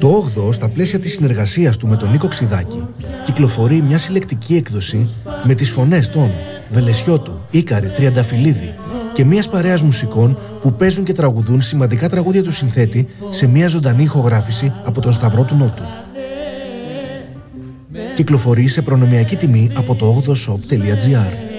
Το 8ο, στα πλαίσια της συνεργασίας του με τον Νίκο Ξιδάκη, κυκλοφορεί μια συλλεκτική έκδοση με τις φωνές των Βελεσιώτου, Ίκαρη, Τριανταφυλλίδη και μιας παρέας μουσικών που παίζουν και τραγουδούν σημαντικά τραγούδια του συνθέτη σε μια ζωντανή ηχογράφηση από τον Σταυρό του Νότου. Κυκλοφορεί σε προνομιακή τιμή από το 8shop.gr.